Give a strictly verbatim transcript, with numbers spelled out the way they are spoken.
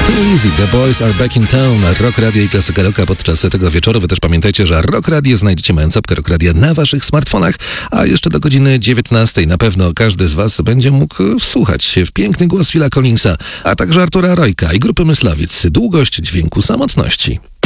Thin Lizzy, The Boys Are Back in Town, Rock Radio i Klasyka Rocka podczas tego wieczoru. Wy też pamiętajcie, że Rock Radio znajdziecie mając apkę Rock Radio na waszych smartfonach, a jeszcze do godziny dziewiętnastej na pewno każdy z was będzie mógł wsłuchać się w piękny głos Phila Collinsa, a także Artura Rojka i grupy Myslowic. Długość dźwięku samotności.